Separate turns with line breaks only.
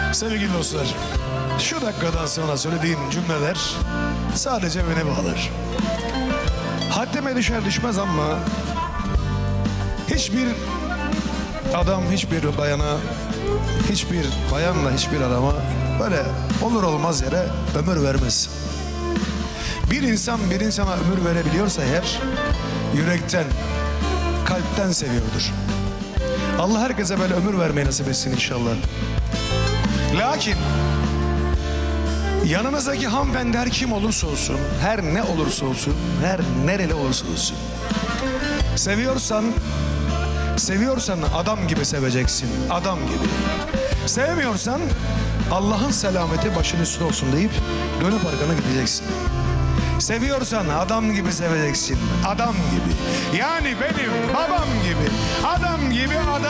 Sevgili dostlar, şu dakikadan sonra söylediğim cümleler sadece beni bağlar. Haddime düşer düşmez ama hiçbir adam, hiçbir bayana, hiçbir bayanla hiçbir adama böyle olur olmaz yere ömür vermez. Bir insan bir insana ömür verebiliyorsa eğer yürekten, kalpten seviyordur. Allah herkese böyle ömür vermeyi nasip etsin inşallah. Lakin yanınızdaki hanımefendi her kim olursa olsun, her ne olursa olsun, her nereli olursa olsun, seviyorsan adam gibi seveceksin, adam gibi. Sevmiyorsan Allah'ın selameti başın üstüne olsun deyip dönüp arkana gideceksin. Seviyorsan adam gibi seveceksin, adam gibi. Yani benim babam gibi, adam gibi adam.